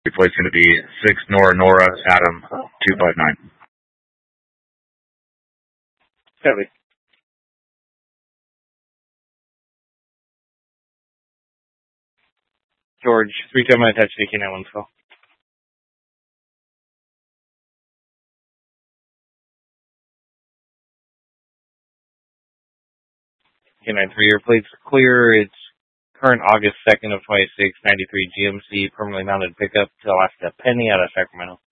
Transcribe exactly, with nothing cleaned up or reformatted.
Flight's going to be six Nora Nora Adam two five nine. Copy. George, three time I attached to K nine one twelve. K nine three, your plates are clear. It's current August second of twenty-six, ninety-three G M C, permanently mounted pickup to Alaska Penny out of Sacramento.